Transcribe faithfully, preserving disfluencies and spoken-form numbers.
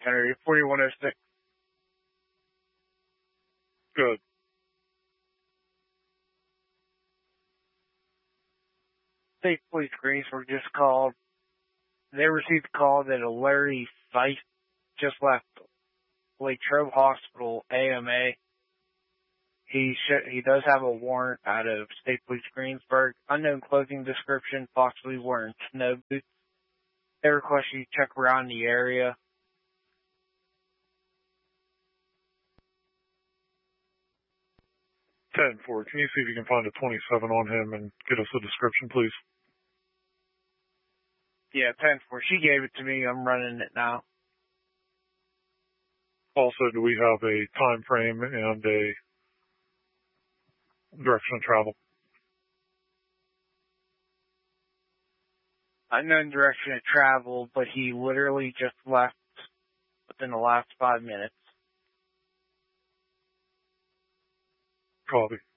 Henry, forty-one oh six. Good. State Police Greensburg just called. They received a call that a Larry Feist just left Latrobe Hospital A M A. He sh- he does have a warrant out of State Police Greensburg. Unknown clothing description, possibly wearing snow boots. They request you check around the area. ten four, can you see if you can find a twenty-seven on him and get us a description, please? Yeah, ten four. She gave it to me. I'm running it now. Also, do we have a time frame and a direction of travel? Unknown direction of travel, but he literally just left within the last five minutes. Copy.